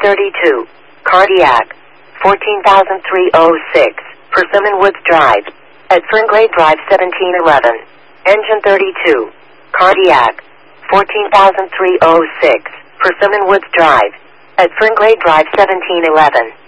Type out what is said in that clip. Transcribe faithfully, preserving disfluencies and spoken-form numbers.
thirty-two, Cardiac, fourteen thousand three hundred six, Persimmon Woods Drive, at Fernglade Drive seventeen eleven. Engine thirty-two, Cardiac, fourteen thousand three hundred six, Persimmon Woods Drive, at Fernglade Drive seventeen eleven.